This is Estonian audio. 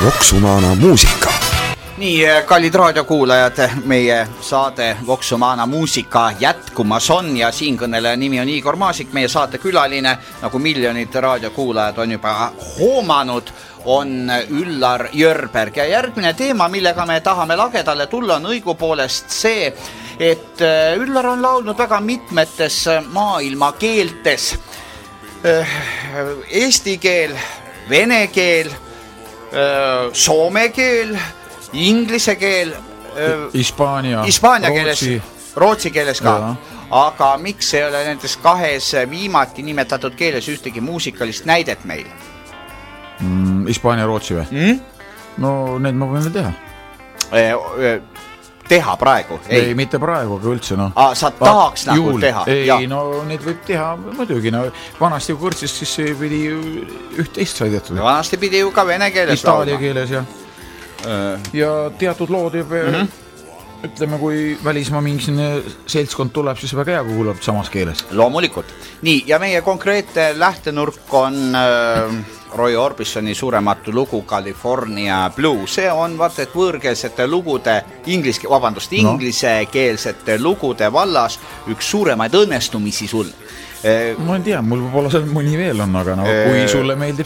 Voksumana muusika. Nii, kallid raadiokuulajad, meie saade Voksumana muusika jätkumas on ja siinkõneleja nimi on Igor Maasik, meie saate külaline, nagu miljonid raadiokuulajad on juba hoomanud, on Üllar Jörberg. Ja järgmine teema, millega me tahame lagedale tulla, on õigupoolest see, et Üllar on laulnud väga mitmetes maailma keeltes. Eesti keel, vene keel, soome keel, inglise keel, Hispaania keeles, rootsi keeles ka. Aga miks ei ole nendes kahes viimati nimetatud keeles ühtegi muusikalist näidet meil? Hispaania, rootsi või? No need ma võin teha. Teha praegu? Ei, mitte praegu, aga üldse. No. Sa tahaks nagu teha? Ei, no need võib teha muidugi. No, vanasti ju kõrtsis, siis pidi üht-teist sai tehtud. Vanasti pidi ju ka vene keeles Itaalia keeles, jah. Ja teatud lood juba, ütleme, kui välismaa mingisugune seltskond tuleb, siis väga hea kuulab samas keeles. Loomulikult. Nii, ja meie konkreetne lähtenurk on Roy Orbisoni suurematu lugu California Blue. See on vaata, et võõrkeelsete lugude, inglisekeelsete lugude vallas üks suuremaid õnnestumisi sul. Ma ei tea, mul võib-olla seal mõni veel on, aga no, kui sulle meeldib